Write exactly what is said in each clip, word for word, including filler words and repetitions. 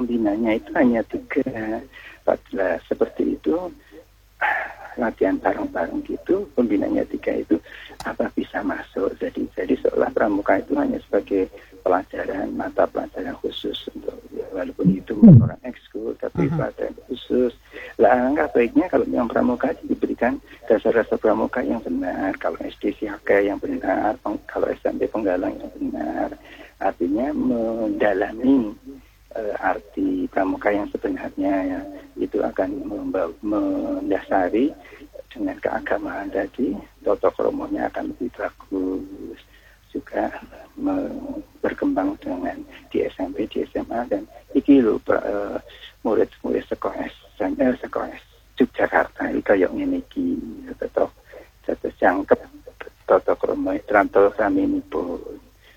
pembinanya itu hanya tiga, empat belas seperti itu, latihan bareng-bareng gitu, pembinanya tiga itu apa bisa masuk. Jadi jadi seolah pramuka itu hanya sebagai pelajaran, mata pelajaran khusus untuk ya, walaupun itu orang ekskul tapi uh-huh. pelajaran khusus. Lah angka baiknya kalau yang pramuka diberikan dasar-dasar pramuka yang benar, kalau S D Siaga yang benar, kalau S M P Penggalang yang benar. Artinya mendalami uh, arti pramuka yang sebenarnya ya, itu akan membawa, mendasari dengan keagamaan tadi, toto kromonya akan lebih bagus, juga me- berkembang dengan di S M P, di S M A, dan iki lho uh, murid-murid sekolah S M P, sekolah Yogyakarta iki kaya ngene iki, tetep tetep jangkep toto kromo tranto saminipun.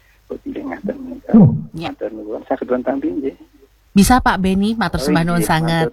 Ya. Bisa Pak Beni, matur sembah nuwun sanget.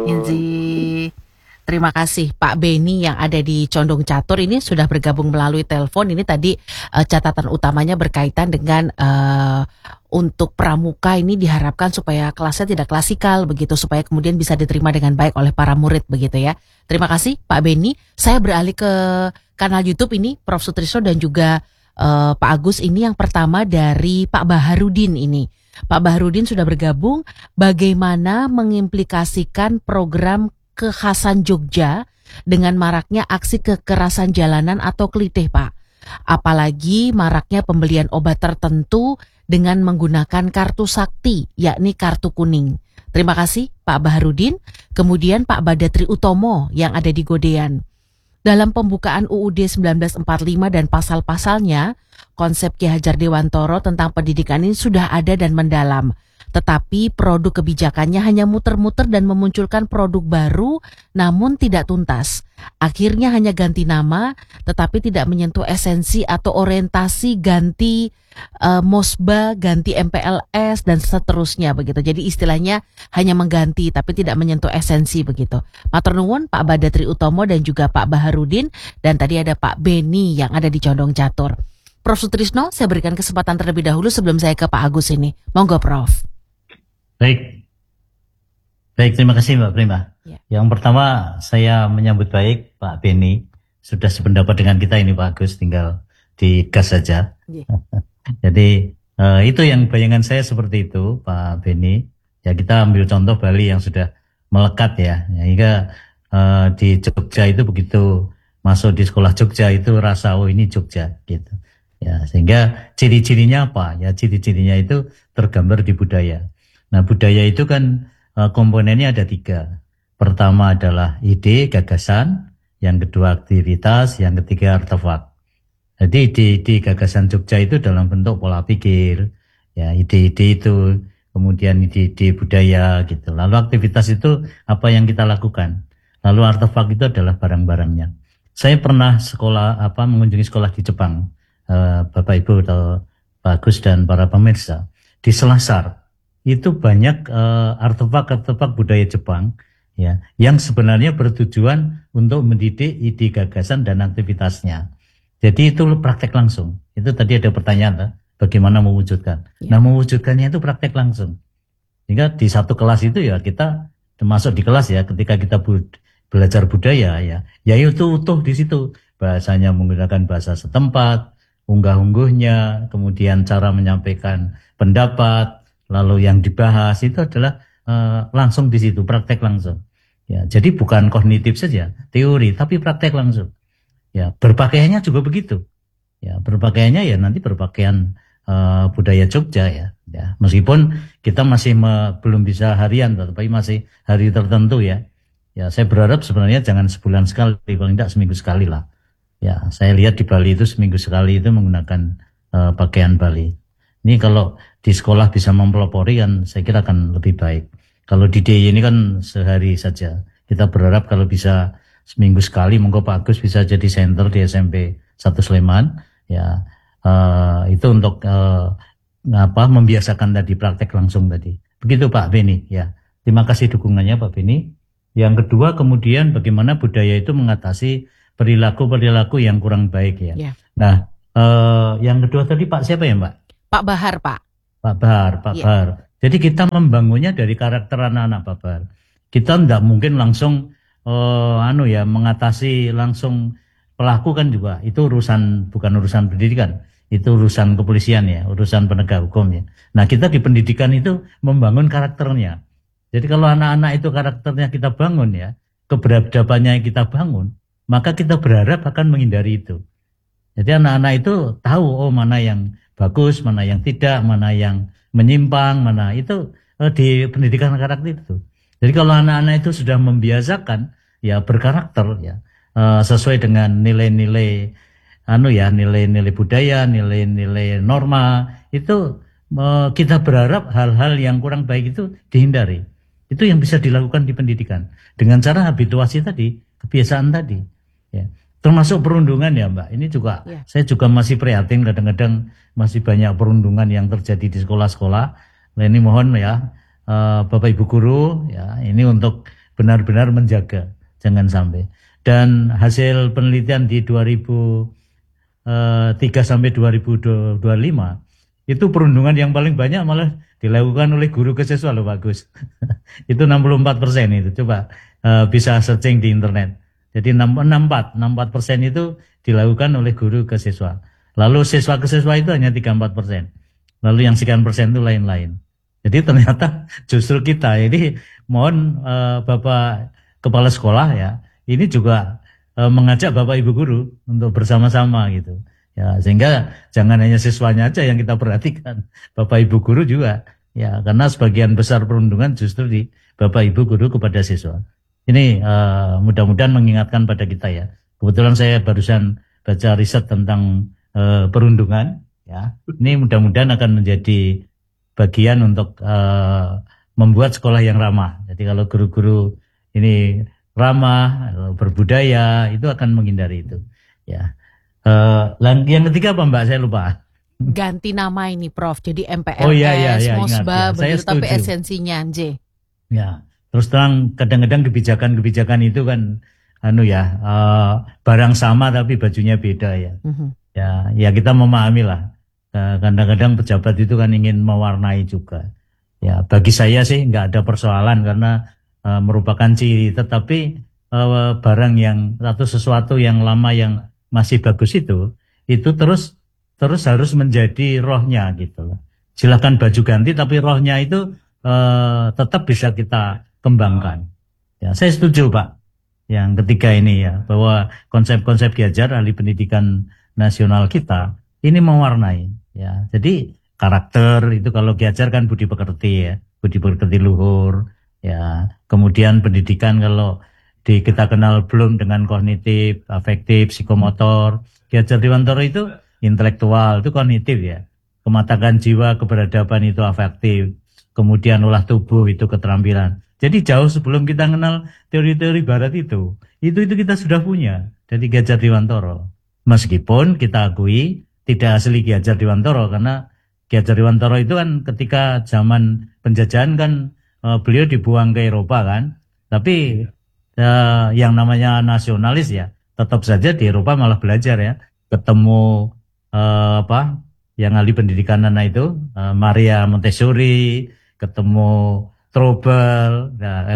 Inji. Terima kasih Pak Beni yang ada di Condong Catur ini sudah bergabung melalui telepon. Ini tadi uh, catatan utamanya berkaitan dengan uh, untuk pramuka ini diharapkan supaya kelasnya tidak klasikal begitu, supaya kemudian bisa diterima dengan baik oleh para murid begitu ya. Terima kasih Pak Beni. Saya beralih ke kanal YouTube ini Prof Sutrisno dan juga Uh, Pak Agus. Ini yang pertama dari Pak Baharudin ini. Pak Baharudin sudah bergabung. Bagaimana mengimplikasikan program kekhasan Jogja dengan maraknya aksi kekerasan jalanan atau klitih, Pak? Apalagi maraknya pembelian obat tertentu dengan menggunakan kartu sakti, yakni kartu kuning. Terima kasih Pak Baharudin. Kemudian Pak Badatri Utomo yang ada di Godean. Dalam pembukaan U U D sembilan belas empat puluh lima dan pasal-pasalnya, konsep Ki Hajar Dewantoro tentang pendidikan ini sudah ada dan mendalam. Tetapi produk kebijakannya hanya muter-muter dan memunculkan produk baru namun tidak tuntas. Akhirnya hanya ganti nama tetapi tidak menyentuh esensi atau orientasi, ganti uh, Mosba, ganti M P L S dan seterusnya begitu. Jadi istilahnya hanya mengganti tapi tidak menyentuh esensi begitu. Matur nuwun Pak Badatri Utomo dan juga Pak Baharudin, dan tadi ada Pak Beni yang ada di Condong Catur. Prof Sutrisno, saya berikan kesempatan terlebih dahulu sebelum saya ke Pak Agus ini. Monggo Prof. Baik, baik terima kasih Mbak Prima. Ya. Yang pertama saya menyambut baik Pak Beni, sudah sependapat dengan kita ini Pak Agus, tinggal digas saja. Ya. Jadi uh, itu yang bayangan saya seperti itu Pak Beni. Ya kita ambil contoh Bali yang sudah melekat ya, hingga uh, di Jogja itu begitu masuk di sekolah Jogja itu rasa oh ini Jogja gitu. Ya sehingga ciri-cirinya apa? Ya ciri-cirinya itu tergambar di budaya. Nah budaya itu kan uh, komponennya ada tiga. Pertama adalah ide, gagasan. Yang kedua aktivitas. Yang ketiga artefak. Jadi ide-ide gagasan Jogja itu dalam bentuk pola pikir. Ya ide-ide itu. Kemudian ide-ide budaya gitu. Lalu aktivitas itu apa yang kita lakukan. Lalu artefak itu adalah barang-barangnya. Saya pernah sekolah apa mengunjungi sekolah di Jepang. Uh, Bapak Ibu atau Pak Agus dan para pemirsa. Di Selasar. Itu banyak uh, artefak-artefak budaya Jepang ya yang sebenarnya bertujuan untuk mendidik ide gagasan dan aktivitasnya. Jadi itu praktek langsung. Itu tadi ada pertanyaan lah, bagaimana mewujudkan. Ya. Nah mewujudkannya itu praktek langsung. Sehingga di satu kelas itu ya kita termasuk di kelas ya ketika kita bud- belajar budaya ya, ya itu utuh di situ bahasanya menggunakan bahasa setempat, unggah-ungguhnya, kemudian cara menyampaikan pendapat. Lalu yang dibahas itu adalah uh, langsung di situ, praktek langsung. Ya, jadi bukan kognitif saja, teori, tapi praktek langsung. Ya, berpakaiannya juga begitu. Ya, berpakaiannya ya nanti berpakaian uh, budaya Jogja ya. Ya, meskipun kita masih me, belum bisa harian, tapi masih hari tertentu ya. Ya, saya berharap sebenarnya jangan sebulan sekali, paling tidak seminggu sekali lah. Ya, saya lihat di Bali itu seminggu sekali itu menggunakan uh, pakaian Bali. Ini kalau di sekolah bisa mempelopori kan saya kira akan lebih baik. Kalau di D I Y ini kan sehari saja. Kita berharap kalau bisa seminggu sekali, monggo Pak Agus bisa jadi center di S M P satu Sleman. Ya, uh, itu untuk uh, apa membiasakan tadi praktek langsung tadi. Begitu Pak Beni. Ya, terima kasih dukungannya Pak Beni. Yang kedua kemudian bagaimana budaya itu mengatasi perilaku-perilaku yang kurang baik ya. Yeah. Nah, uh, yang kedua tadi Pak siapa ya Mbak? Pak Bahar, Pak. Pak Bahar, Pak yeah. Bahar. Jadi kita membangunnya dari karakter anak-anak Bapak. Kita tidak mungkin langsung uh, anu ya mengatasi langsung pelaku kan juga. Itu urusan bukan urusan pendidikan. Itu urusan kepolisian ya, urusan penegak hukum ya. Nah kita di pendidikan itu membangun karakternya. Jadi kalau anak-anak itu karakternya kita bangun ya, keberadabannya kita bangun, maka kita berharap akan menghindari itu. Jadi anak-anak itu tahu oh mana yang bagus, mana yang tidak, mana yang menyimpang, mana itu eh, di pendidikan karakter itu. Jadi kalau anak-anak itu sudah membiasakan ya berkarakter ya eh, sesuai dengan nilai-nilai anu ya nilai-nilai budaya, nilai-nilai norma itu eh, kita berharap hal-hal yang kurang baik itu dihindari. Itu yang bisa dilakukan di pendidikan dengan cara habituasi tadi, kebiasaan tadi. Ya. Termasuk perundungan ya Mbak. Ini juga ya. Saya juga masih prihatin kadang-kadang masih banyak perundungan yang terjadi di sekolah-sekolah. Nah, ini mohon ya uh, Bapak Ibu guru ya ini untuk benar-benar menjaga jangan sampai. Dan hasil penelitian di dua ribu tiga sampai dua ribu dua puluh lima itu perundungan yang paling banyak malah dilakukan oleh guru ke siswa loh bagus. Itu enam puluh empat persen itu. Coba uh, bisa searching di internet. Jadi enam puluh empat persen itu dilakukan oleh guru ke siswa. Lalu siswa ke siswa itu hanya tiga puluh empat persen. Lalu yang sekian persen itu lain-lain. Jadi ternyata justru kita. Jadi mohon uh, Bapak Kepala Sekolah ya, ini juga uh, mengajak Bapak Ibu Guru untuk bersama-sama gitu. Ya, sehingga jangan hanya siswanya aja yang kita perhatikan. Bapak Ibu Guru juga. Ya, karena sebagian besar perundungan justru di Bapak Ibu Guru kepada siswa. Ini uh, mudah-mudahan mengingatkan pada kita ya. Kebetulan saya barusan baca riset tentang uh, perundungan ya. Ini mudah-mudahan akan menjadi bagian untuk uh, membuat sekolah yang ramah. Jadi kalau guru-guru ini ramah, berbudaya, itu akan menghindari itu. Ya. Uh, yang ketiga apa Mbak? Saya lupa. Ganti nama ini Prof. Jadi M P L S, oh, iya, iya, iya, Mosba, ingat, ya. begitu, tapi esensinya J. Ya. Terus terang kadang-kadang kebijakan-kebijakan itu kan anu ya uh, barang sama tapi bajunya beda ya. Mm-hmm. Ya, ya kita memahami lah. Uh, kadang-kadang pejabat itu kan ingin mewarnai juga. Ya, bagi saya sih nggak ada persoalan karena uh, merupakan ciri. Tetapi uh, barang yang atau sesuatu yang lama yang masih bagus itu, itu terus terus harus menjadi rohnya gitu loh. Silakan baju ganti tapi rohnya itu uh, tetap bisa kita kembangkan. Ya, saya setuju Pak. Yang ketiga ini ya, bahwa konsep-konsep Ki-Hadjar ahli pendidikan nasional kita ini mewarnai. Ya, jadi karakter itu kalau Ki-Hadjar kan budi pekerti ya, budi pekerti luhur. Ya, kemudian pendidikan kalau di kita kenal belum dengan kognitif, afektif, psikomotor. Ki-Hadjar Dewantara itu intelektual, itu kognitif ya. Kematangan jiwa, keberadaban itu afektif. Kemudian olah tubuh itu keterampilan. Jadi jauh sebelum kita kenal teori-teori barat itu, itu itu kita sudah punya dari Ki-Hadjar Dewantara. Meskipun kita akui tidak asli Ki-Hadjar Dewantara karena Ki-Hadjar Dewantara itu kan ketika zaman penjajahan kan uh, beliau dibuang ke Eropa kan. Tapi uh, yang namanya nasionalis ya, tetap saja di Eropa malah belajar ya. Ketemu uh, apa? Yang ahli pendidikan anak itu uh, Maria Montessori, ketemu Trouble, nah,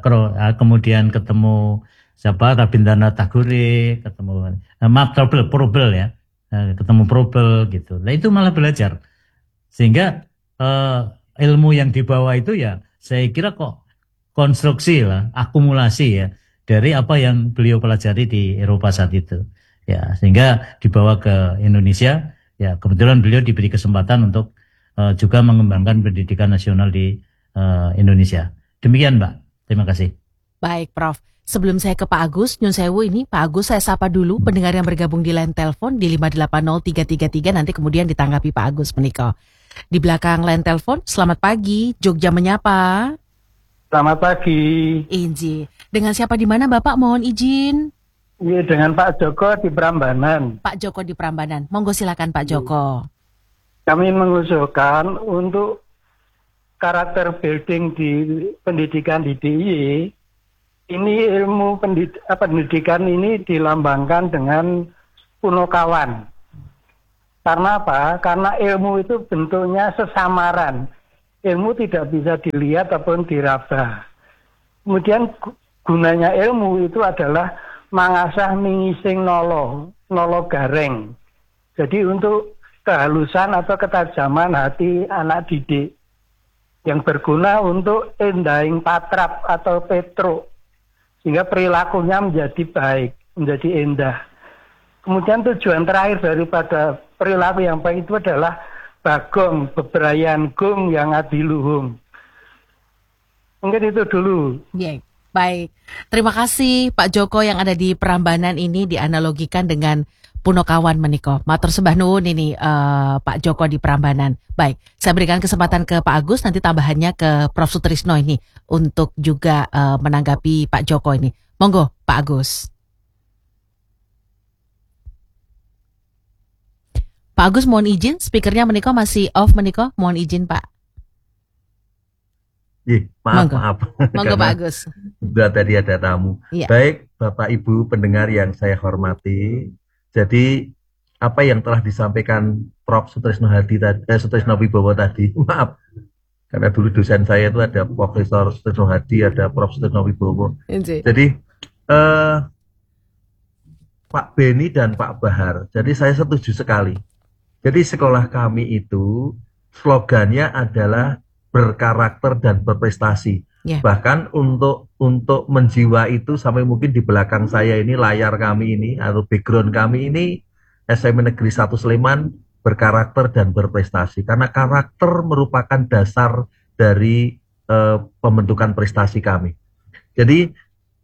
kemudian ketemu siapa Rabindranath Tagore, ketemu nah, maaf Trouble, Trouble ya, nah, ketemu Trouble gitu. Nah itu malah belajar, sehingga uh, ilmu yang dibawa itu ya, saya kira kok konstruksi lah, akumulasi ya dari apa yang beliau pelajari di Eropa saat itu, ya sehingga dibawa ke Indonesia. Ya kebetulan beliau diberi kesempatan untuk uh, juga mengembangkan pendidikan nasional di Uh, Indonesia. Demikian Mbak, terima kasih. Baik Prof, sebelum saya ke Pak Agus, Nyun Sewu ini Pak Agus saya sapa dulu pendengar yang bergabung di line telepon di lima delapan nol tiga tiga tiga, nanti kemudian ditanggapi Pak Agus menikah. Di belakang line telepon, selamat pagi, Jogja menyapa. Selamat pagi. Inji, dengan siapa di mana Bapak mohon izin? Iya, dengan Pak Joko di Prambanan. Pak Joko di Prambanan, monggo silakan Pak Joko. Kami mengusulkan untuk karakter building di pendidikan di D I Y, ini ilmu pendid- pendidikan ini dilambangkan dengan punokawan. Karena apa? Karena ilmu itu bentuknya sesamaran. ilmu tidak bisa dilihat ataupun diraba. Kemudian gunanya ilmu itu adalah mangasah mingising nolo, nolo gareng. Jadi untuk kehalusan atau ketajaman hati anak didik yang berguna untuk endahing patrap atau petruk, sehingga perilakunya menjadi baik, menjadi indah. Kemudian tujuan terakhir daripada perilaku yang baik itu adalah bagong, bebrayan gung yang adiluhung. Mungkin itu dulu. Yeah. Baik, terima kasih Pak Joko yang ada di Prambanan ini dianalogikan dengan Punokawan meniko. Matur sembah nuwun ini uh, Pak Joko di Prambanan. Baik, saya berikan kesempatan ke Pak Agus, nanti tambahannya ke Profesor Sutrisno ini untuk juga uh, menanggapi Pak Joko ini. Monggo Pak Agus. Pak Agus mohon izin, speakernya meniko masih off meniko, mohon izin Pak. Ih, maaf, Monggo. maaf. Monggo Pak Agus. Sudah tadi ada tamu. Iya. Baik, Bapak Ibu pendengar yang saya hormati. Jadi apa yang telah disampaikan Profesor Sutrisno Hadi tadi, eh, Sutrisno Wibowo tadi, maaf. Karena dulu dosen saya itu ada Profesor Sutrisno Hadi, ada Profesor Sutrisno Wibowo. Inci. Jadi eh, Pak Beni dan Pak Bahar. Jadi saya setuju sekali. Jadi sekolah kami itu slogannya adalah berkarakter dan berprestasi. Yeah. Bahkan untuk untuk menjiwa itu sampai mungkin di belakang saya ini layar kami ini atau background kami ini S M P Negeri satu Sleman berkarakter dan berprestasi. Karena karakter merupakan dasar dari uh, pembentukan prestasi kami. Jadi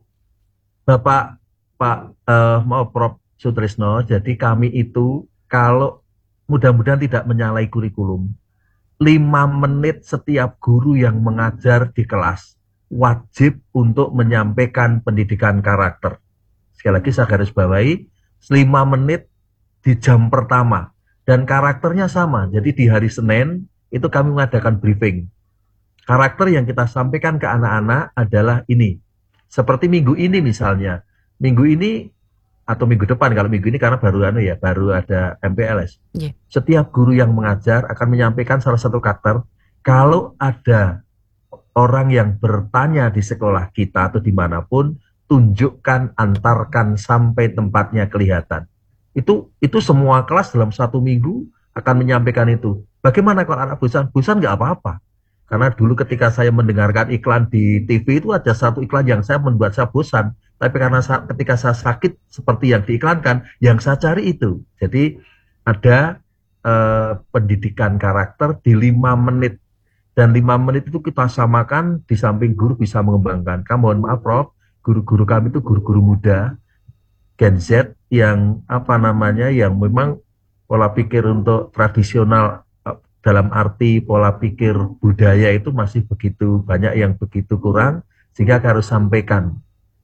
Bapak Pak uh, mau Prof Sutrisno, jadi kami itu kalau mudah-mudahan tidak menyalahi kurikulum. Lima menit setiap guru yang mengajar di kelas wajib untuk menyampaikan pendidikan karakter. Sekali lagi saya garis bawahi, lima menit di jam pertama. Dan karakternya sama, jadi di hari Senin itu kami mengadakan briefing. Karakter yang kita sampaikan ke anak-anak adalah ini. Seperti minggu ini misalnya, minggu ini atau minggu depan, kalau minggu ini karena baru anu ya, baru ada M P L S. Yeah. Setiap guru yang mengajar akan menyampaikan salah satu karakter. Kalau ada orang yang bertanya di sekolah kita atau dimanapun, tunjukkan, antarkan sampai tempatnya kelihatan. Itu itu semua kelas dalam satu minggu akan menyampaikan itu. Bagaimana kalau anak bosan? Bosan nggak apa-apa. Karena dulu ketika saya mendengarkan iklan di T V itu ada satu iklan yang saya membuat saya bosan. Tapi karena saya, ketika saya sakit seperti yang diiklankan, yang saya cari itu. Jadi ada eh, pendidikan karakter di lima menit. Dan lima menit itu kita samakan di samping guru bisa mengembangkan. Kamu mohon maaf Prof, guru-guru kami itu guru-guru muda, Gen Z yang apa namanya, yang memang pola pikir untuk tradisional dalam arti pola pikir budaya itu masih begitu banyak yang begitu kurang, sehingga harus sampaikan.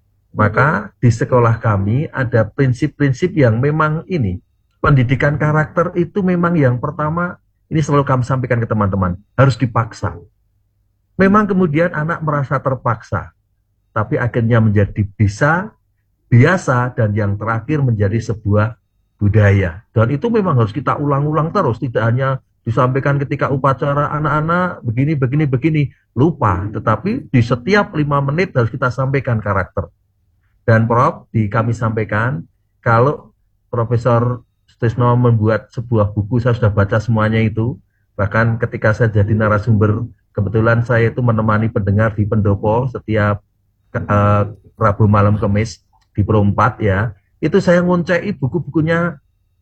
Maka di sekolah kami ada prinsip-prinsip yang memang ini, pendidikan karakter itu memang yang pertama, ini selalu kami sampaikan ke teman-teman, harus dipaksa. Memang kemudian anak merasa terpaksa, tapi akhirnya menjadi bisa, biasa, dan yang terakhir menjadi sebuah budaya. Dan itu memang harus kita ulang-ulang terus, tidak hanya disampaikan ketika upacara anak-anak begini, begini, begini, lupa. Tetapi di setiap lima menit harus kita sampaikan karakter. Dan Prof, di kami sampaikan, kalau Profesor Sutrisno membuat sebuah buku, saya sudah baca semuanya itu. Bahkan ketika saya jadi narasumber, kebetulan saya itu menemani pendengar di Pendopo setiap uh, Rabu malam Kamis di Pro empat ya. Itu saya ngoncei buku-bukunya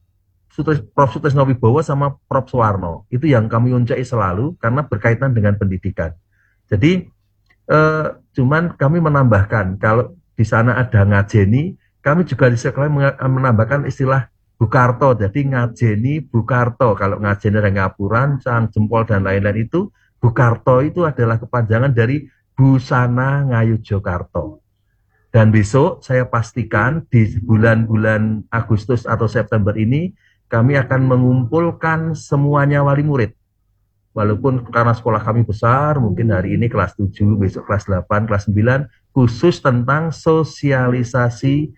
Prof Sutrisno Wibowo sama Prof Suwarno. Itu yang kami ngoncei selalu karena berkaitan dengan pendidikan. Jadi, uh, cuman kami menambahkan, kalau di sana ada ngajeni, kami juga di sekolah menambahkan istilah Bukarto, jadi ngajeni Bukarto. Kalau ngajeni ada ngapuran, sang jempol dan lain-lain itu, Bukarto itu adalah kepanjangan dari Busana Ngayogyakarta. Dan besok saya pastikan di bulan-bulan Agustus atau September ini, kami akan mengumpulkan semuanya wali murid. Walaupun karena sekolah kami besar, mungkin hari ini kelas tujuh, besok kelas delapan, kelas sembilan, khusus tentang sosialisasi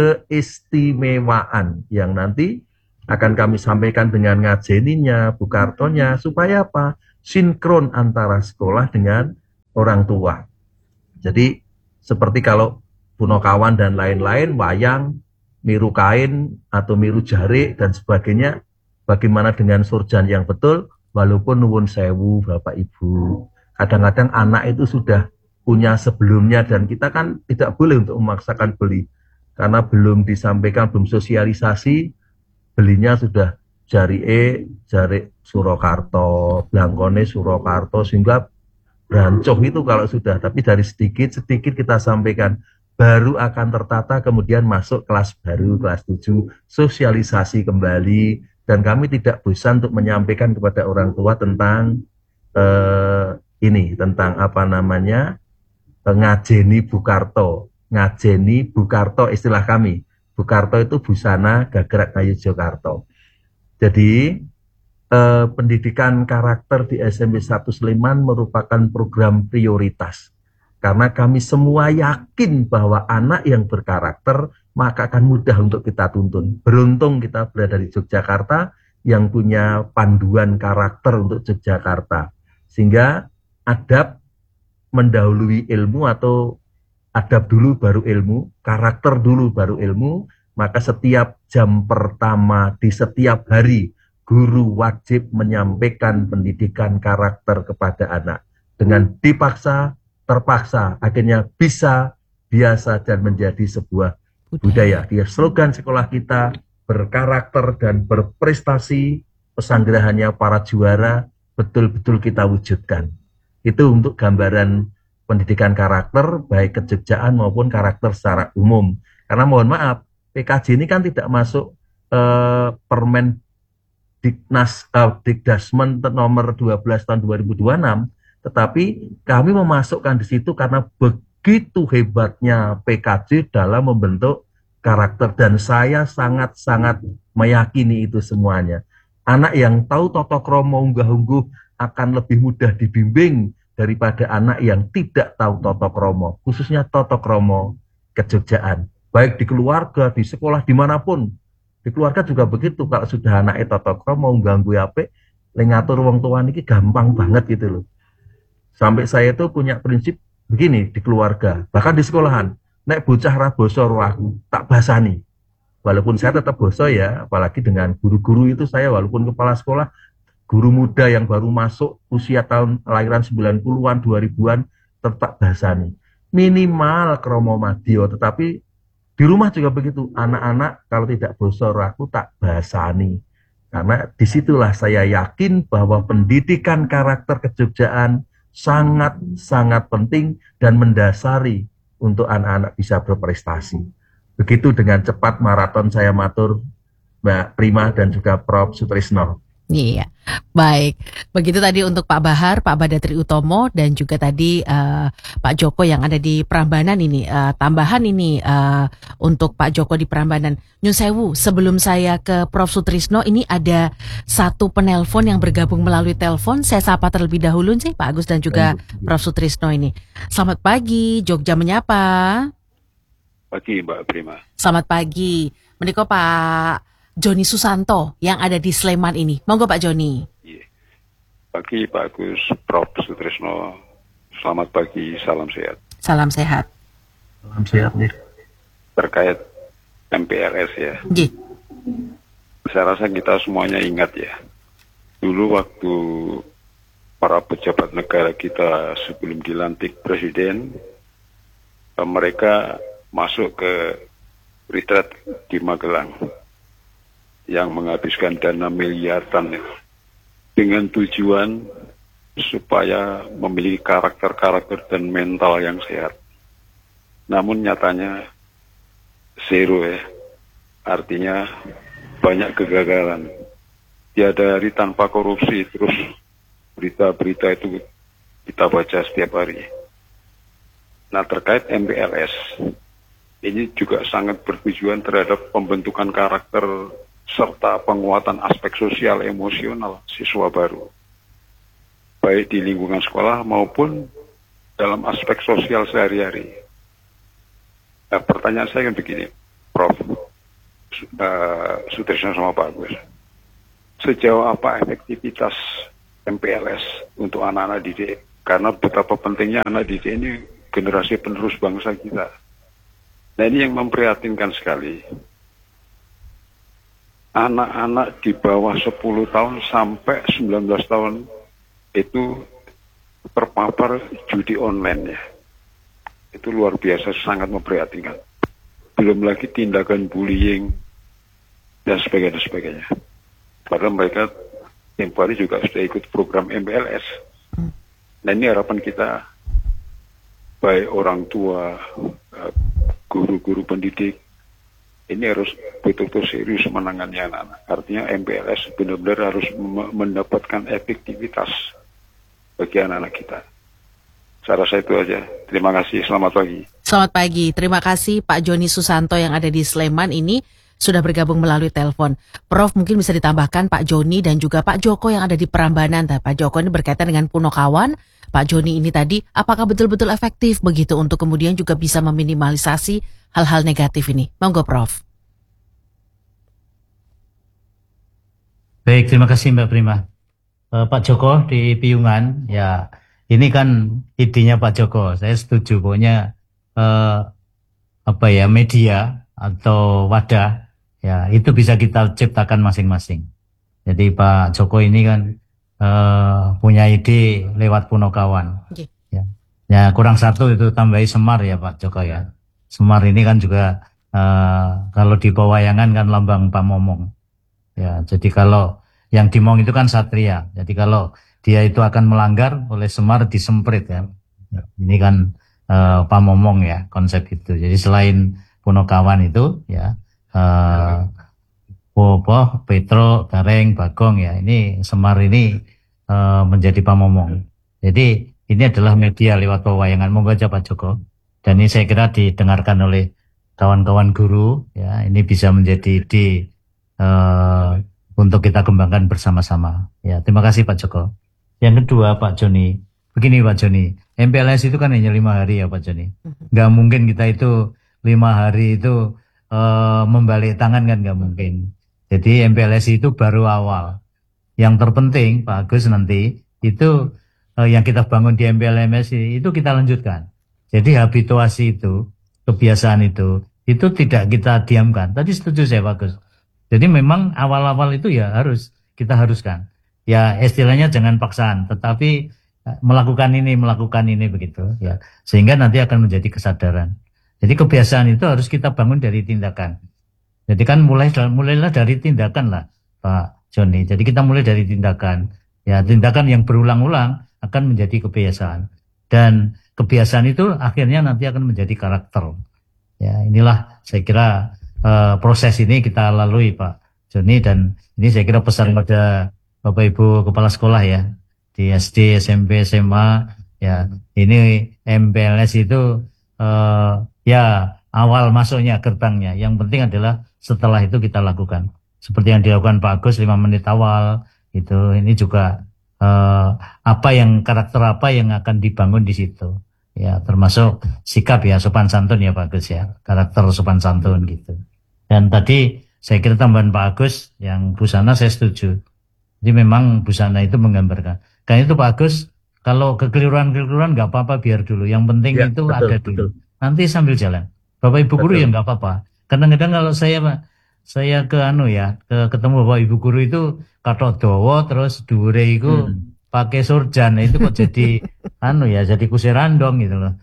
keistimewaan yang nanti akan kami sampaikan dengan ngajeninya, Bukartonya, supaya apa? sinkron antara sekolah dengan orang tua. Jadi seperti kalau Punokawan dan lain-lain, wayang, miru kain atau miru jarik dan sebagainya, bagaimana dengan surjan yang betul, walaupun nuwun sewu Bapak Ibu. Kadang-kadang anak itu sudah punya sebelumnya dan kita kan tidak boleh untuk memaksakan beli. Karena belum disampaikan, belum sosialisasi, belinya sudah jari E, jari Surakarta, Blangkone Surakarta, sehingga berancoh itu kalau sudah. Tapi dari sedikit-sedikit kita sampaikan, baru akan tertata, kemudian masuk kelas baru, kelas tujuh, sosialisasi kembali, dan kami tidak bosan untuk menyampaikan kepada orang tua tentang eh, ini, tentang apa namanya, ngajeni Bukarto, ngajeni Bukarto istilah kami. Bukarto itu busana gagrak kayu Jakarta. Jadi eh, pendidikan karakter di S M P satu Sleman merupakan program prioritas. Karena kami semua yakin bahwa anak yang berkarakter maka akan mudah untuk kita tuntun. Beruntung kita berada di Yogyakarta yang punya panduan karakter untuk Yogyakarta. Sehingga adab mendahului ilmu atau adab dulu baru ilmu, karakter dulu baru ilmu, maka setiap jam pertama di setiap hari, guru wajib menyampaikan pendidikan karakter kepada anak. Dengan dipaksa, terpaksa, akhirnya bisa, biasa, dan menjadi sebuah budaya. Dia slogan sekolah kita, berkarakter dan berprestasi, pesanggerahannya para juara, betul-betul kita wujudkan. Itu untuk gambaran pendidikan karakter, baik kejogjaan maupun karakter secara umum. Karena mohon maaf, P K J ini kan tidak masuk eh, Permen Diknas, eh, Dikdasmen nomor dua belas tahun dua ribu dua puluh enam, tetapi kami memasukkan di situ karena begitu hebatnya P K J dalam membentuk karakter, dan saya sangat-sangat meyakini itu semuanya. Anak yang tahu tata krama unggah-ungguh akan lebih mudah dibimbing daripada anak yang tidak tahu tata krama, khususnya tata krama kejogjaan. Baik di keluarga, di sekolah, dimanapun. Di keluarga juga begitu, kalau sudah anak tata krama unggah-ungguh apik, le ngatur wong tua niki gampang banget gitu loh. Sampai saya itu punya prinsip begini di keluarga, bahkan di sekolahan, nek bocah ra basa ro aku, tak basani. Walaupun saya tetap basa ya, apalagi dengan guru-guru itu saya walaupun kepala sekolah, guru muda yang baru masuk usia tahun lahiran sembilan puluhan, dua ribuan, tetap basani. Minimal kromo madya, tetapi di rumah juga begitu. Anak-anak kalau tidak basa ro aku tak basani. Karena disitulah saya yakin bahwa pendidikan karakter kejogjaan sangat-sangat penting dan mendasari untuk anak-anak bisa berprestasi. Begitu dengan cepat maraton saya matur Mbak Prima dan juga Prof Sutrisno. Iya, baik. Begitu tadi untuk Pak Bahar, Pak Badatri Utomo, dan juga tadi uh, Pak Joko yang ada di Prambanan ini. Uh, tambahan ini uh, untuk Pak Joko di Prambanan. Nyun sewu, sebelum saya ke Prof Sutrisno, ini ada satu penelpon yang bergabung melalui telepon. Saya sapa terlebih dahulu sih Pak Agus dan juga Prof Sutrisno ini. Selamat pagi, Jogja menyapa. Pagi Mbak Prima. Selamat pagi. Menika Pak Joni Susanto yang ada di Sleman ini. Monggo Pak Joni. Iya. Pagi Pak Agus, Prof Sutrisno. Selamat pagi, salam sehat. Salam sehat. Salam sehat nih. Terkait M P L S ya. Iya. Saya rasa kita semuanya ingat ya. Dulu waktu para pejabat negara kita sebelum dilantik presiden, mereka masuk ke retreat di Magelang yang menghabiskan dana miliaran ya, dengan tujuan supaya memiliki karakter-karakter dan mental yang sehat. Namun nyatanya zero ya, artinya banyak kegagalan. Tiada hari tanpa korupsi, terus berita-berita itu kita baca setiap hari. Nah, terkait M P L S, ini juga sangat bertujuan terhadap pembentukan karakter serta penguatan aspek sosial emosional siswa baru, baik di lingkungan sekolah maupun dalam aspek sosial sehari-hari. Nah, pertanyaan saya kan begini, Prof uh, Sutrisno sama Pak Agus, sejauh apa efektivitas M P L S untuk anak-anak didik. Karena betapa pentingnya anak didik ini generasi penerus bangsa kita. Nah ini yang memprihatinkan sekali. Anak-anak di bawah sepuluh tahun sampai sembilan belas tahun itu terpapar judi online ya. Itu luar biasa, sangat memprihatinkan. Belum lagi tindakan bullying dan sebagainya, sebagainya. Padahal mereka tempo hari juga sudah ikut program M P L S. Nah ini harapan kita, baik orang tua, guru-guru pendidik, ini harus betul-betul serius menangani anak-anak. Artinya M P L S benar-benar harus mendapatkan efektivitas bagi anak-anak kita. Saya rasa itu aja. Terima kasih, selamat pagi. Selamat pagi, terima kasih Pak Joni Susanto yang ada di Sleman ini sudah bergabung melalui telepon. Prof mungkin bisa ditambahkan Pak Joni dan juga Pak Joko yang ada di Prambanan. Pak Joko ini berkaitan dengan Punokawan. Pak Joni ini tadi, apakah betul-betul efektif begitu untuk kemudian juga bisa meminimalisasi hal-hal negatif ini? Monggo Prof. Baik, terima kasih Mbak Prima. Uh, Pak Joko di Piungan, ya ini kan idenya Pak Joko. Saya setuju, pokoknya uh, apa ya media atau wadah, ya itu bisa kita ciptakan masing-masing. Jadi Pak Joko ini kan Uh, punya ide lewat Punokawan. Okay. Ya. Ya kurang satu itu tambahi Semar ya Pak Joko ya. Semar ini kan juga uh, kalau di pewayangan kan lambang Pamomong. Ya jadi kalau yang dimong itu kan satria. Jadi kalau dia itu akan melanggar oleh Semar disemprit ya. Ya ini kan uh, Pamomong ya konsep itu. Jadi selain Punokawan itu ya. Uh, Bobo, Petro, Gareng, Bagong ya ini Semar ini uh, menjadi Pamomong. Jadi ini adalah media lewat pewayangan. Monggo aja Pak Joko. Dan ini saya kira didengarkan oleh kawan-kawan guru ya. Ini bisa menjadi ide uh, untuk kita kembangkan bersama-sama. Ya terima kasih Pak Joko. Yang kedua Pak Joni, begini Pak Joni, M P L S itu kan hanya lima hari ya Pak Joni. Nggak mungkin kita itu lima hari itu uh, membalik tangan kan nggak mungkin. Jadi M P L S itu baru awal. Yang terpenting Pak Agus nanti itu eh, yang kita bangun di M P L S itu kita lanjutkan. Jadi habituasi itu, kebiasaan itu, itu tidak kita diamkan. Tadi setuju saya Pak Agus. Jadi memang awal-awal itu ya harus kita haruskan. Ya istilahnya jangan paksaan, tetapi melakukan ini, melakukan ini begitu. Ya sehingga nanti akan menjadi kesadaran. Jadi kebiasaan itu harus kita bangun dari tindakan. Jadi kan mulai mulailah dari tindakan lah Pak Joni. Jadi kita mulai dari tindakan. Ya tindakan yang berulang-ulang akan menjadi kebiasaan. Dan kebiasaan itu akhirnya nanti akan menjadi karakter. Ya inilah saya kira uh, proses ini kita lalui Pak Joni. Dan ini saya kira pesan pada Bapak Ibu Kepala Sekolah ya. Di S D, S M P, S M A. Ya ini M P L S itu uh, ya awal masuknya gerbangnya. Yang penting adalah setelah itu kita lakukan. Seperti yang dilakukan Pak Agus lima menit awal. Itu ini juga eh, apa yang karakter apa yang akan dibangun di situ. Ya termasuk sikap ya sopan santun ya Pak Agus ya. Karakter sopan santun gitu. Dan tadi saya kira tambahan Pak Agus yang busana saya setuju. Jadi memang busana itu menggambarkan. Karena itu Pak Agus kalau kekeliruan-kekeliruan nggak apa-apa biar dulu. Yang penting ya, itu betul, ada dulu. Betul. Nanti sambil jalan. Bapak Ibu guru ya nggak apa-apa. Kadang-kadang kalau saya saya ke anu ya, ke ketemu Bapak Ibu guru itu kathok dawa terus dhuwure iku hmm. pakai surjan. Itu kok jadi anu ya, jadi kusirandong gitu loh.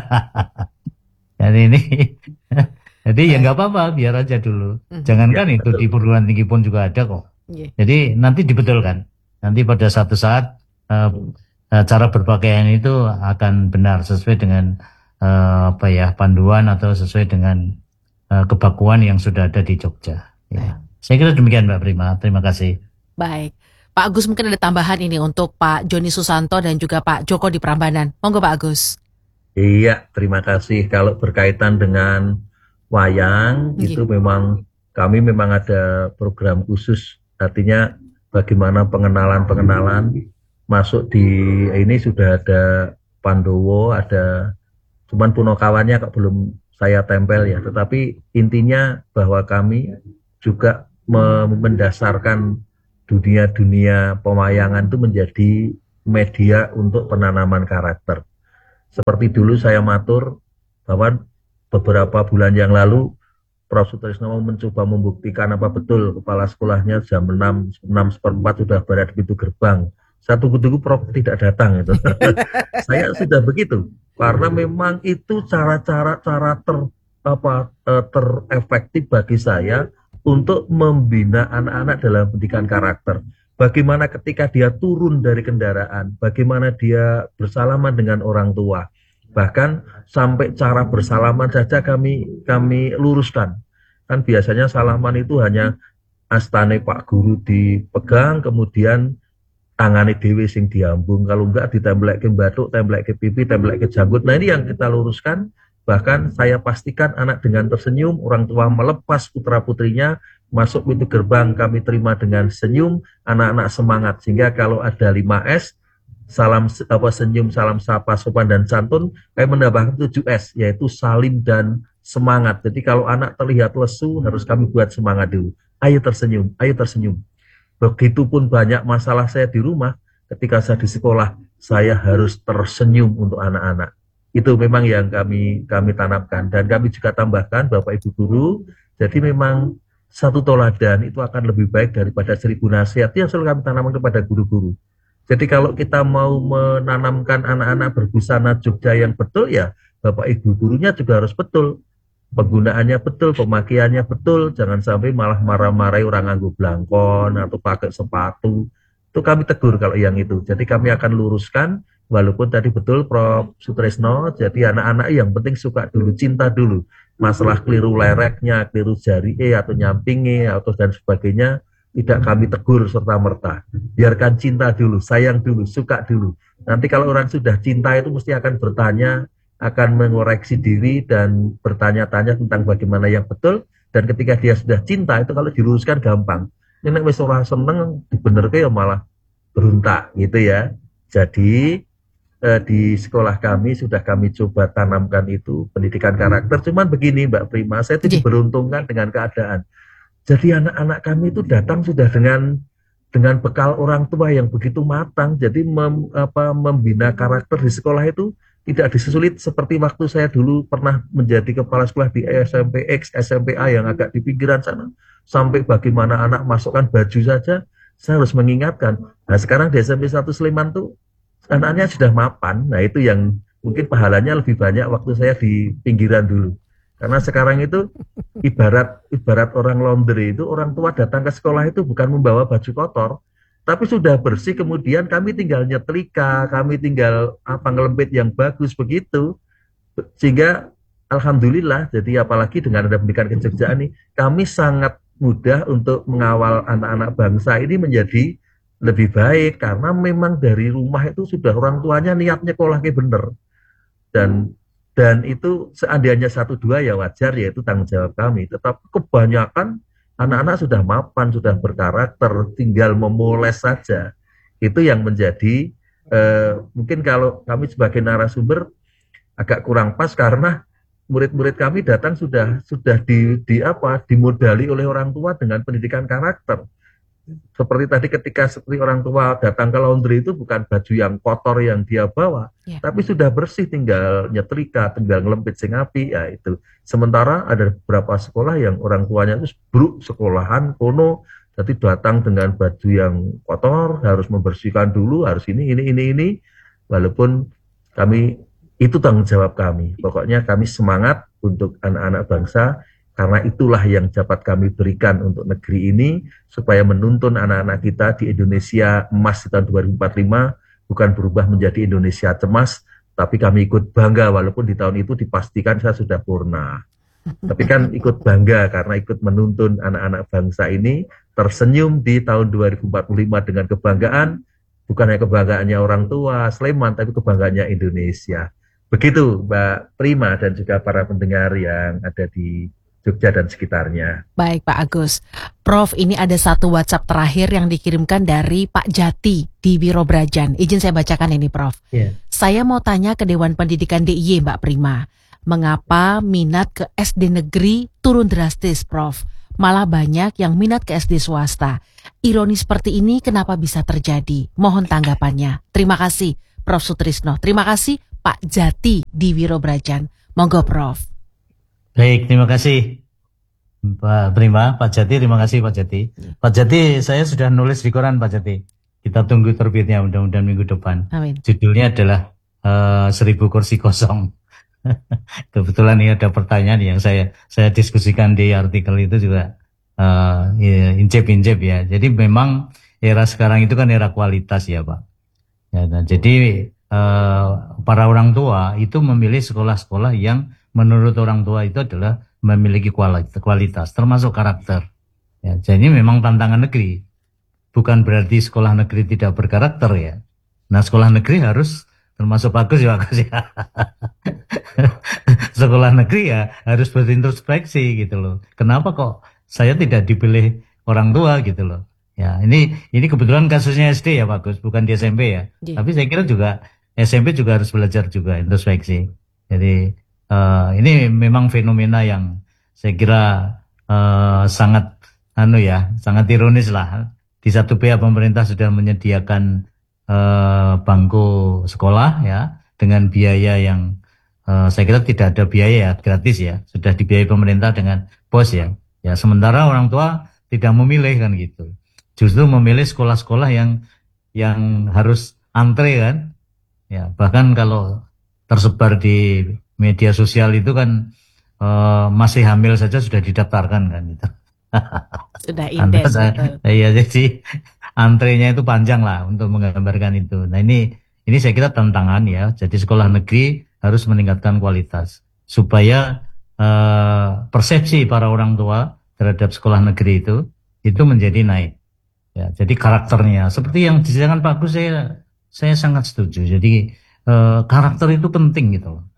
Jadi ini jadi ya nggak apa-apa, biar aja dulu. Jangankan ya, itu betul. Di perguruan tinggi pun juga ada kok. Yeah. Jadi nanti dibetulkan. Nanti pada satu saat uh, cara berpakaian itu akan benar sesuai dengan uh, apa ya panduan atau sesuai dengan uh, kebakuan yang sudah ada di Jogja. Ya. Saya kira demikian Mbak Prima. Terima kasih. Baik. Pak Agus mungkin ada tambahan ini untuk Pak Joni Susanto dan juga Pak Joko di Prambanan. Monggo Pak Agus. Iya, terima kasih. Kalau berkaitan dengan wayang, yeah. itu memang kami memang ada program khusus. Artinya bagaimana pengenalan-pengenalan masuk di ini sudah ada Pandowo, ada cuman Punokawannya kok belum saya tempel ya. Tetapi intinya bahwa kami juga mendasarkan dunia-dunia pewayangan itu menjadi media untuk penanaman karakter. Seperti dulu saya matur bahwa beberapa bulan yang lalu Prof Sutrisno mencoba membuktikan apa betul kepala sekolahnya jam enam, enam seperempat sudah berada di pintu gerbang. Saya tunggu-tunggu Prof tidak datang itu. Saya sudah begitu karena memang itu cara-cara cara ter apa terefektif bagi saya untuk membina anak-anak dalam pendidikan karakter. Bagaimana ketika dia turun dari kendaraan, bagaimana dia bersalaman dengan orang tua. Bahkan sampai cara bersalaman saja kami kami luruskan. Kan biasanya salaman itu hanya astane Pak Guru dipegang, kemudian tangane dhewe sing diambung. Kalau enggak ditembelke bathuk, tembelke pipi, tembelke janggut. Nah ini yang kita luruskan. Bahkan saya pastikan anak dengan tersenyum, orang tua melepas putra-putrinya, masuk pintu gerbang kami terima dengan senyum, anak-anak semangat. Sehingga kalau ada lima S, salam apa senyum, salam sapa, sopan dan santun, kami menambahkan tujuh S, yaitu salim dan semangat. Jadi kalau anak terlihat lesu, harus kami buat semangat dulu. Ayo tersenyum, ayo tersenyum. Begitupun banyak masalah saya di rumah, ketika saya di sekolah, saya harus tersenyum untuk anak-anak. Itu memang yang kami kami tanamkan. Dan kami juga tambahkan, Bapak Ibu Guru, jadi memang satu toladan itu akan lebih baik daripada seribu nasihat. Itu yang selalu kami tanamkan kepada guru-guru. Jadi kalau kita mau menanamkan anak-anak berbusana Jogja yang betul, ya Bapak Ibu gurunya juga harus betul. Penggunaannya betul, pemakaiannya betul. Jangan sampai malah marah-marahi orang nganggo blangkon atau pakai sepatu. Itu kami tegur kalau yang itu. Jadi kami akan luruskan, walaupun tadi betul Prof Sutrisno, jadi anak-anak yang penting suka dulu, cinta dulu. Masalah keliru lereknya, keliru jari E atau nyampingi atau dan sebagainya, tidak kami tegur serta-merta. Biarkan cinta dulu, sayang dulu, suka dulu. Nanti kalau orang sudah cinta itu mesti akan bertanya, akan mengoreksi diri dan bertanya-tanya tentang bagaimana yang betul. Dan ketika dia sudah cinta itu kalau diluruskan gampang. Ini wis ora seneng dibenerke ya malah beruntak gitu ya. Jadi eh, di sekolah kami sudah kami coba tanamkan itu pendidikan karakter. Cuman begini Mbak Prima, saya tidak diberuntungkan dengan keadaan. Jadi anak-anak kami itu datang sudah dengan dengan bekal orang tua yang begitu matang. Jadi mem, apa, membina karakter di sekolah itu tidak disulit seperti waktu saya dulu pernah menjadi kepala sekolah di S M P X, S M P A yang agak di pinggiran sana. Sampai bagaimana anak masukkan baju saja, saya harus mengingatkan. Nah sekarang di S M P satu Sleman tuh anaknya sudah mapan. Nah itu yang mungkin pahalanya lebih banyak waktu saya di pinggiran dulu. Karena sekarang itu ibarat ibarat orang laundry itu, orang tua datang ke sekolah itu bukan membawa baju kotor, tapi sudah bersih, kemudian kami tinggal nyetrika, kami tinggal apa ngelempit yang bagus begitu. Sehingga alhamdulillah, jadi apalagi dengan ada pendidikan kejogjaan ini, kami sangat mudah untuk mengawal anak-anak bangsa ini menjadi lebih baik, karena memang dari rumah itu sudah orang tuanya niatnya kolahnya bener. Dan dan itu seandainya satu dua ya wajar, yaitu tanggung jawab kami. Tetapi kebanyakan anak-anak sudah mapan, sudah berkarakter, tinggal memoles saja. Itu yang menjadi eh, mungkin kalau kami sebagai narasumber agak kurang pas, karena murid-murid kami datang sudah sudah di, di apa dimodali oleh orang tua dengan pendidikan karakter. Seperti tadi ketika seperti orang tua datang ke laundry itu bukan baju yang kotor yang dia bawa, yeah. tapi sudah bersih, tinggal nyetrika, tinggal ngelempit sing api, ya itu. Sementara ada beberapa sekolah yang orang tuanya itu buruk sekolahan, kono, jadi datang dengan baju yang kotor, harus membersihkan dulu, harus ini, ini, ini, ini. Walaupun kami, itu tanggung jawab kami. Pokoknya kami semangat untuk anak-anak bangsa, karena itulah yang dapat kami berikan untuk negeri ini, supaya menuntun anak-anak kita di Indonesia emas di tahun dua ribu empat puluh lima, bukan berubah menjadi Indonesia cemas, tapi kami ikut bangga, walaupun di tahun itu dipastikan saya sudah purna. Tapi kan ikut bangga karena ikut menuntun anak-anak bangsa ini tersenyum di tahun dua ribu empat puluh lima dengan kebanggaan, bukan hanya kebanggaannya orang tua Sleman, tapi kebanggaannya Indonesia. Begitu Mbak Prima dan juga para pendengar yang ada di Jogja dan sekitarnya. Baik Pak Agus. Prof, ini ada satu WhatsApp terakhir yang dikirimkan dari Pak Jati di Biro Brajan. Izin saya bacakan ini Prof. Yeah. Saya mau tanya ke Dewan Pendidikan D I Y Mbak Prima. Mengapa minat ke S D negeri turun drastis Prof? Malah banyak yang minat ke S D swasta. ironi seperti ini kenapa bisa terjadi? Mohon tanggapannya. Terima kasih Profesor Sutrisno. Terima kasih Pak Jati di Wirobrajan. Monggo Prof. Baik, terima kasih Pak Prima, Pak Jati, terima kasih Pak Jati. Pak Jati, saya sudah nulis di koran Pak Jati. Kita tunggu terbitnya mudah-mudahan minggu depan. Amin. Judulnya adalah uh, Seribu Kursi Kosong. Kebetulan ini ada pertanyaan yang saya saya diskusikan di artikel itu juga uh, ya, incep-incep ya. Jadi memang era sekarang itu kan era kualitas ya Pak. Ya, nah, jadi uh, para orang tua itu memilih sekolah-sekolah yang menurut orang tua itu adalah memiliki kualitas, kualitas termasuk karakter. Ya, jadi memang tantangan negeri. Bukan berarti sekolah negeri tidak berkarakter ya. Nah sekolah negeri harus termasuk bagus ya bagus ya. Sekolah negeri ya harus berintrospeksi gitu loh. Kenapa kok saya tidak dipilih orang tua gitu loh. Ya ini ini kebetulan kasusnya S D ya bagus, bukan di S M P ya. Yeah. Tapi saya kira juga S M P juga harus belajar juga introspeksi. Jadi Uh, ini memang fenomena yang saya kira uh, sangat anu ya, sangat ironis lah. Di satu pihak pemerintah sudah menyediakan uh, bangku sekolah ya dengan biaya yang uh, saya kira tidak ada biaya ya, gratis ya, sudah dibiayai pemerintah dengan pos ya. Ya sementara orang tua tidak memilih kan gitu. Justru memilih sekolah-sekolah yang yang harus antre kan. Ya, bahkan kalau tersebar di media sosial itu kan uh, masih hamil saja sudah didaftarkan kan gitu. Sudah indeks. Iya jadi antrenya itu panjang lah untuk menggambarkan itu. Nah ini ini saya kira tantangan ya. Jadi sekolah negeri harus meningkatkan kualitas supaya uh, persepsi para orang tua terhadap sekolah negeri itu itu menjadi naik. Ya, jadi karakternya seperti yang disediakan Pak Gus saya saya sangat setuju. Jadi uh, karakter itu penting gitu loh.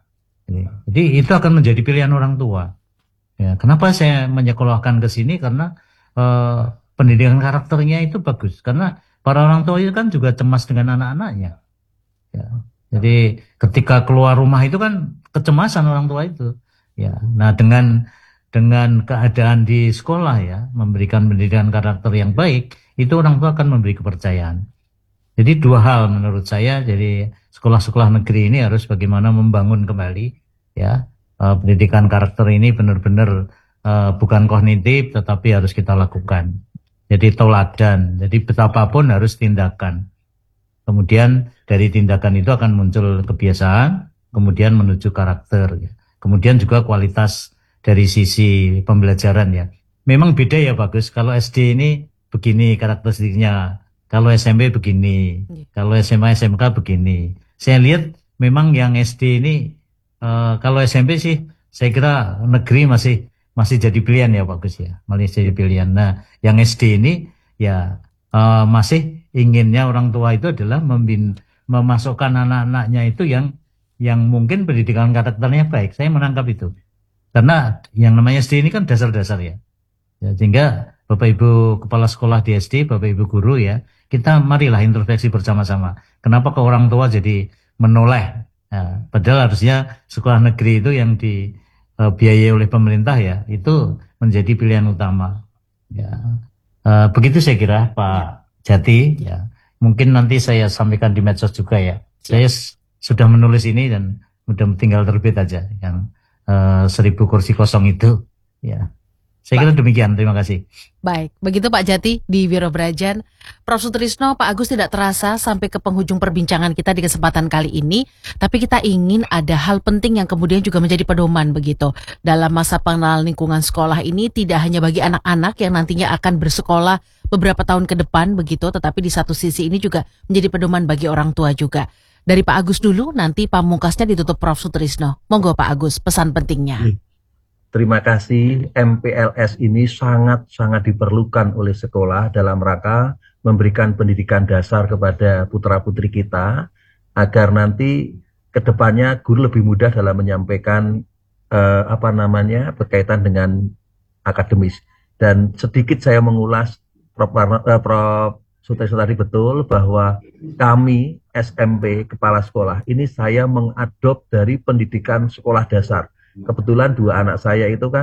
Jadi itu akan menjadi pilihan orang tua. Ya, kenapa saya menyekolahkan ke sini? Karena uh, pendidikan karakternya itu bagus. Karena para orang tua itu kan juga cemas dengan anak-anaknya. Ya, jadi ketika keluar rumah itu kan kecemasan orang tua itu. Ya, nah dengan dengan keadaan di sekolah ya memberikan pendidikan karakter yang baik, itu orang tua akan memberi kepercayaan. Jadi dua hal menurut saya, jadi sekolah-sekolah negeri ini harus bagaimana membangun kembali ya uh, pendidikan karakter ini benar-benar uh, bukan kognitif tetapi harus kita lakukan. Jadi teladan, jadi betapapun harus tindakan. Kemudian dari tindakan itu akan muncul kebiasaan, kemudian menuju karakter. Ya. Kemudian juga kualitas dari sisi pembelajaran ya. Memang beda ya bagus. Kalau S D ini begini karakteristiknya. Kalau S M P begini, kalau S M A S M K begini. Saya lihat memang yang S D ini uh, kalau S M P sih saya kira negeri masih masih jadi pilihan ya Pak Gus ya, masih jadi pilihan. Nah, yang S D ini ya uh, masih inginnya orang tua itu adalah membin, memasukkan anak-anaknya itu yang yang mungkin pendidikan karakternya baik. Saya menangkap itu. Karena yang namanya S D ini kan dasar-dasar ya. Ya sehingga Bapak Ibu kepala sekolah di S D, Bapak Ibu guru ya, kita marilah introspeksi bersama-sama. Kenapa ke orang tua jadi menoleh? Nah, padahal harusnya sekolah negeri itu yang dibiayai oleh pemerintah ya, itu menjadi pilihan utama. Ya, uh, begitu saya kira Pak Jati. Ya, mungkin nanti saya sampaikan di medsos juga ya. Saya s- sudah menulis ini dan mudah tinggal terbit aja yang uh, seribu kursi kosong itu. Ya. Saya kira demikian, terima kasih. Baik, begitu Pak Jati di Wirobrajan. Profesor Sutrisno, Pak Agus tidak terasa sampai ke penghujung perbincangan kita di kesempatan kali ini. Tapi kita ingin ada hal penting yang kemudian juga menjadi pedoman begitu. Dalam masa pengenalan lingkungan sekolah ini tidak hanya bagi anak-anak yang nantinya akan bersekolah beberapa tahun ke depan begitu. Tetapi di satu sisi ini juga menjadi pedoman bagi orang tua juga. Dari Pak Agus dulu, nanti pamungkasnya ditutup Profesor Sutrisno. Monggo Pak Agus, pesan pentingnya. Hmm. Terima kasih. M P L S ini sangat-sangat diperlukan oleh sekolah dalam rangka memberikan pendidikan dasar kepada putra-putri kita agar nanti ke depannya guru lebih mudah dalam menyampaikan eh, apa namanya berkaitan dengan akademis. Dan sedikit saya mengulas Prof eh, Prof Sutrisno tadi betul bahwa kami S M P kepala sekolah ini saya mengadop dari pendidikan sekolah dasar. Kebetulan dua anak saya itu kan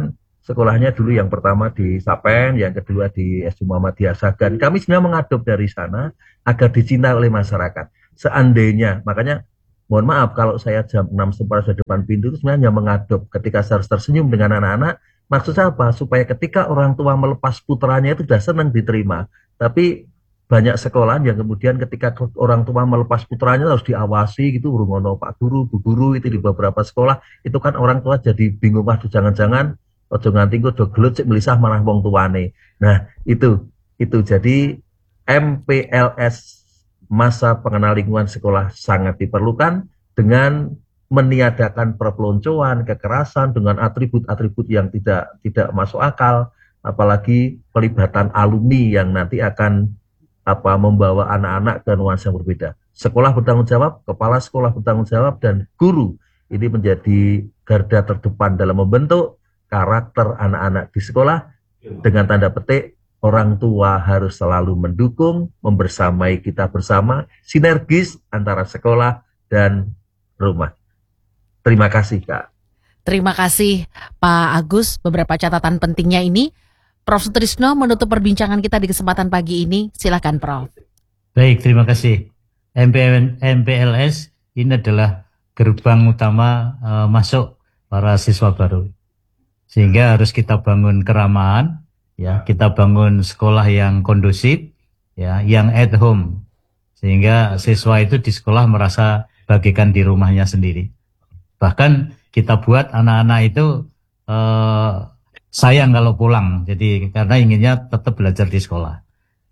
sekolahnya dulu yang pertama di Sapen, yang kedua di S D Muhammadiyah Sagan. Kami sebenarnya mengadop dari sana agar dicintai oleh masyarakat. Seandainya, makanya mohon maaf kalau saya jam enam sempat di depan pintu itu sebenarnya hanya mengadop ketika saya harus tersenyum dengan anak-anak. Maksud saya apa? Supaya ketika orang tua melepas putranya itu sudah senang diterima. Tapi banyak sekolah yang kemudian ketika orang tua melepas putranya harus diawasi gitu, rungono Pak Guru, Bu Guru itu di beberapa sekolah itu kan orang tua jadi bingung, waduh jangan-jangan ojo nganti kudu gelut sik melisah marah wong tuane. Nah, itu itu jadi M P L S masa pengenal lingkungan sekolah sangat diperlukan dengan meniadakan perpeloncoan, kekerasan dengan atribut-atribut yang tidak tidak masuk akal, apalagi pelibatan alumni yang nanti akan apa membawa anak-anak ke nuansa yang berbeda. Sekolah bertanggung jawab, kepala sekolah bertanggung jawab, dan guru ini menjadi garda terdepan dalam membentuk karakter anak-anak di sekolah. Dengan tanda petik, orang tua harus selalu mendukung, membersamai kita bersama, sinergis antara sekolah dan rumah. Terima kasih, Kak. Terima kasih, Pak Agus. Beberapa catatan pentingnya ini. Prof Sutrisno menutup perbincangan kita di kesempatan pagi ini. Silakan, Prof. Baik, terima kasih. M P L S ini adalah gerbang utama uh, masuk para siswa baru. Sehingga harus kita bangun keramahan, ya, kita bangun sekolah yang kondusif, ya, yang at home. Sehingga siswa itu di sekolah merasa bagaikan di rumahnya sendiri. Bahkan kita buat anak-anak itu uh, sayang kalau pulang, jadi karena inginnya tetap belajar di sekolah.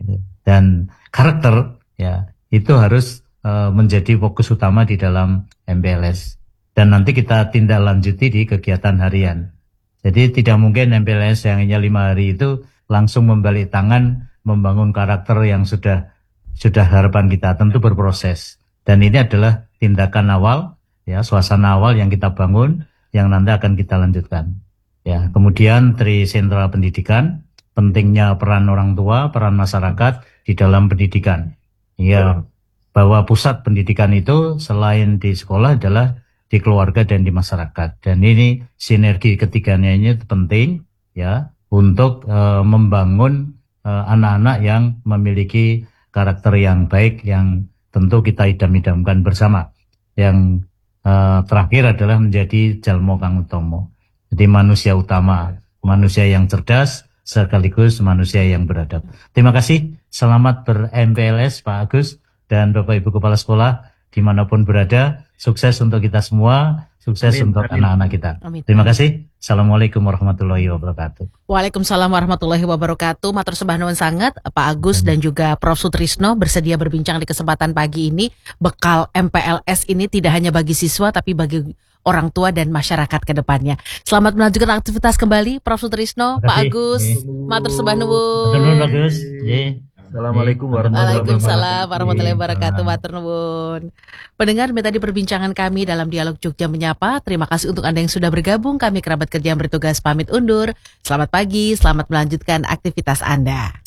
Dan karakter, ya, itu harus uh, menjadi fokus utama di dalam M P L S. Dan nanti kita tindak lanjuti di kegiatan harian. Jadi tidak mungkin M P L S yang hanya lima hari itu langsung membalik tangan membangun karakter yang sudah sudah harapan kita, tentu berproses. Dan ini adalah tindakan awal, ya, suasana awal yang kita bangun, yang nanti akan kita lanjutkan. Ya, kemudian tri sentra pendidikan, pentingnya peran orang tua, peran masyarakat di dalam pendidikan. Ya, bahwa pusat pendidikan itu selain di sekolah adalah di keluarga dan di masyarakat. Dan ini sinergi ketiganya ini penting, ya, untuk uh, membangun uh, anak-anak yang memiliki karakter yang baik, yang tentu kita idam-idamkan bersama. Yang uh, terakhir adalah menjadi jalmo kang utomo. Jadi manusia utama, manusia yang cerdas, sekaligus manusia yang beradab. Terima kasih, selamat ber-M P L S Pak Agus dan Bapak Ibu Kepala Sekolah dimanapun berada. Sukses untuk kita semua, sukses amin, untuk amin. Anak-anak kita. Amin. Terima kasih. Assalamualaikum warahmatullahi wabarakatuh. Waalaikumsalam warahmatullahi wabarakatuh. Matur sembah nuwun sangat Pak Agus amin. Dan juga Prof Sutrisno bersedia berbincang di kesempatan pagi ini. Bekal M P L S ini tidak hanya bagi siswa tapi bagi orang tua dan masyarakat ke depannya. Selamat melanjutkan aktivitas kembali Prof Sutrisno, Pak Agus. Matur sembah nuwun. Matur nuwun Agus. Assalamualaikum warahmatullahi wabarakatuh. Waalaikumsalam warahmatullahi wabarakatuh. Matur nuwun. Pendengar, tadi perbincangan kami dalam Dialog Jogja Menyapa. Terima kasih untuk Anda yang sudah bergabung. Kami kerabat kerja yang bertugas pamit undur. Selamat pagi, selamat melanjutkan aktivitas Anda.